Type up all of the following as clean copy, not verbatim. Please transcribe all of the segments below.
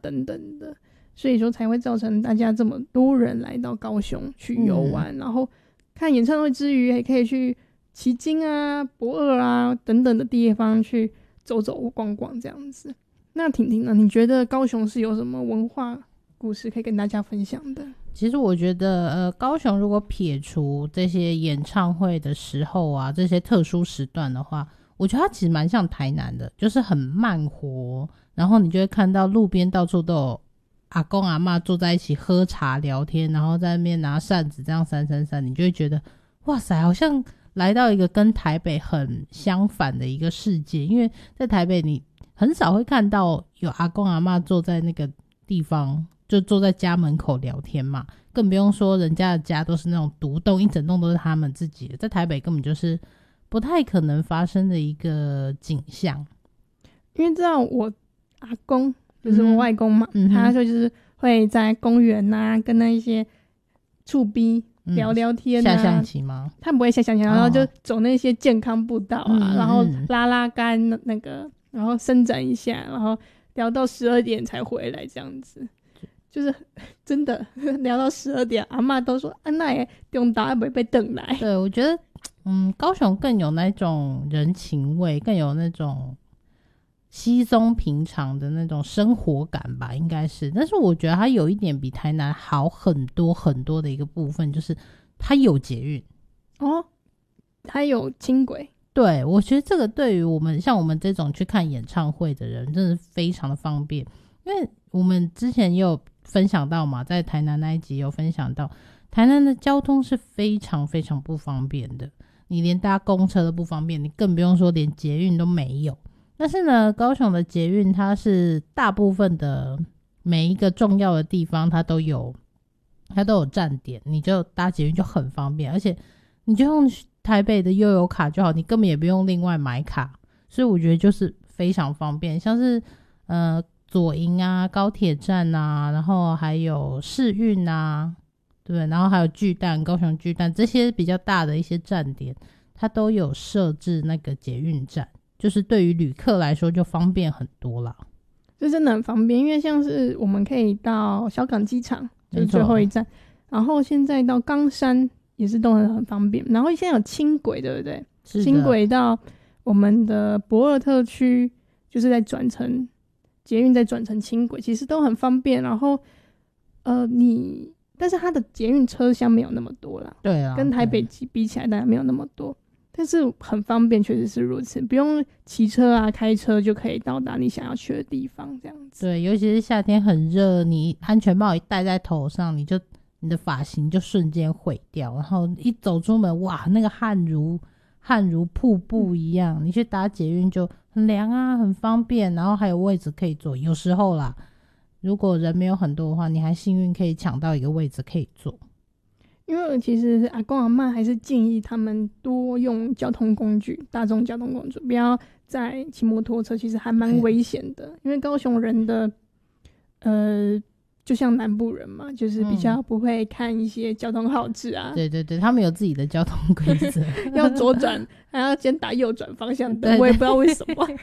等等的，所以说才会造成大家这么多人来到高雄去游玩，然后看演唱会之余也可以去旗津啊、駁二啊等等的地方去走走逛逛这样子。那婷婷呢？你觉得高雄是有什么文化故事可以跟大家分享的？ 其实我觉得高雄如果撇除这些演唱会的时候啊，这些特殊时段的话，我觉得它其实蛮像台南的，就是很慢活，然后你就会看到路边到处都有阿公阿嬷坐在一起喝茶聊天，然后在那边拿扇子这样扇，你就会觉得哇塞，好像来到一个跟台北很相反的一个世界。因为在台北你很少会看到有阿公阿嬷坐在那个地方，就坐在家门口聊天嘛，更不用说人家的家都是那种独栋，一整栋都是他们自己的，在台北根本就是不太可能发生的一个景象。 因为知道我阿公就是我外公嘛，他就是会在公园啊跟那一些厝边聊聊天啊， 下象棋吗？ 他不会下象棋，然后就走那些健康步道啊，然后拉杆那个，然后伸展一下，然后聊到12点才回来这样子。就是真的聊到12点，阿嬷都说那也中岛也不会被等来。 对，我觉得高雄更有那种人情味，更有那种稀松平常的那种生活感吧，应该是。但是我觉得它有一点比台南好很多很多的一个部分，就是它有捷运哦，它有轻轨。 对，我觉得这个对于我们像我们这种去看演唱会的人真的非常的方便。因为我们之前也有分享到嘛，在台南那一集有分享到台南的交通是非常非常不方便的，你连搭公车都不方便，你更不用说连捷运都没有。但是呢，高雄的捷运它是大部分的每一个重要的地方它都有站点，你就搭捷运就很方便，而且你就用台北的悠游卡就好，你根本也不用另外买卡，所以我觉得就是非常方便。像是左营啊、高铁站啊，然后还有世运啊，对，然后还有巨蛋、高雄巨蛋这些比较大的一些站点，它都有设置那个捷运站，就是对于旅客来说就方便很多啦。 就真的很方便，因为像是我们可以到小港机场，就是最后一站，然后现在到冈山也是都很方便，然后现在有轻轨，对不对？轻轨到我们的駁二特区，就是在转乘捷运，再转乘轻轨，其实都很方便。然后但是它的捷运车厢没有那么多啦， 对啊， 跟台北比起来当然没有那么多，但是很方便，确实是如此，不用骑车啊开车就可以到达你想要去的地方这样子。 对，尤其是夏天很热，你安全帽一戴在头上，你的发型就瞬间毁掉，然后一走出门，哇，那个汗如瀑布一样。你去搭捷运就很凉啊，很方便，然后还有位置可以坐。有时候啦，如果人没有很多的话，你还幸运可以抢到一个位置可以坐。 因为其实阿公阿嬷还是建议他们多用交通工具，大众交通工具，不要再骑摩托车，其实还蛮危险的。因为高雄人的就像南部人嘛，就是比较不会看一些交通号志啊。 对对对，他们有自己的交通规则， 要左转还要先打右转方向灯，我也不知道为什么。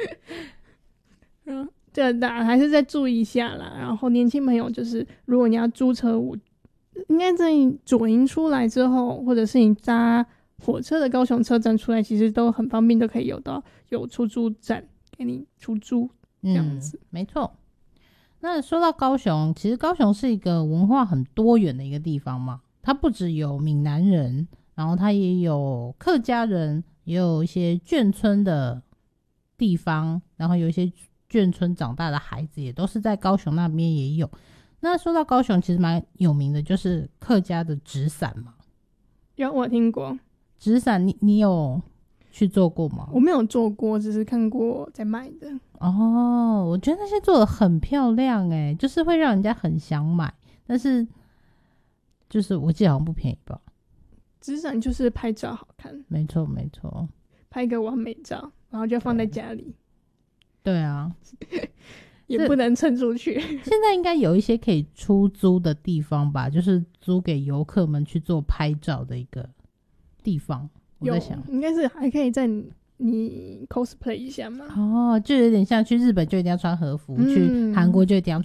对，大家还是再注意一下啦。然后年轻朋友就是，如果你要租车，我应该在左营出来之后，或者是你搭火车的高雄车站出来，其实都很方便，都可以有出租站给你出租这样子。 没错。那说到高雄，其实高雄是一个文化很多元的一个地方嘛，它不只有闽南人，然后它也有客家人，也有一些眷村的地方，然后有一些眷村长大的孩子也都是在高雄那边也有。那说到高雄其实蛮有名的就是客家的纸伞嘛。 有，我听过纸伞，你有去做过吗？ 我没有做过，只是看过在卖的。 哦，我觉得那些做的很漂亮耶，就是会让人家很想买，但是就是我记得好像不便宜吧。 纸伞就是拍照好看， 没错没错， 拍一个完美照，然后就放在家里。 对啊， 也不能撑出去。 现在应该有一些可以出租的地方吧，就是租给游客们去做拍照的一个地方。我在想应该是还可以在你 cosplay 一下嘛。 哦，就有点像去日本就一定要穿和服，去韩国就一定要